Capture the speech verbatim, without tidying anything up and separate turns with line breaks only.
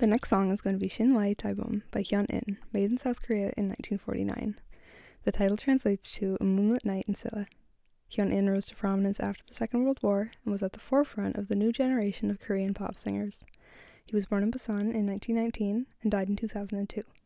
The next song is going to be Shinwai Taebom by Hyun In, made in South Korea in nineteen forty-nine. The title translates to A Moonlit Night in Silla. Hyun In rose to prominence after the Second World War and was at the forefront of the new generation of Korean pop singers. He was born in Busan in nineteen nineteen and died in two thousand two.